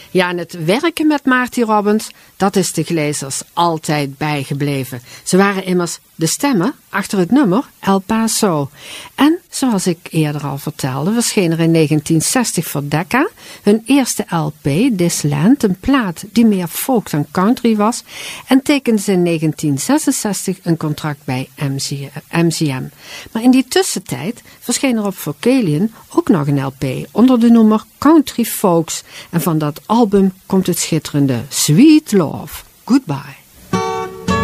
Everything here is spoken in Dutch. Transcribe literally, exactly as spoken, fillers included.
Ja, en het werken met Marty Robbins, dat is de lezers altijd bijgebleven. Ze waren immers de stemmen achter het nummer El Paso. En, zoals ik eerder al vertelde, verscheen er in negentien zestig voor Decca hun eerste L P, This Land, een plaat die meer folk dan country was, en tekenden ze in negentien zesenzestig een contract bij M C M. Maar in die tussentijd verscheen er op Vocalion ook nog een L P onder de noemer Country Folks. En van dat album komt het schitterende Sweet Love. Goodbye.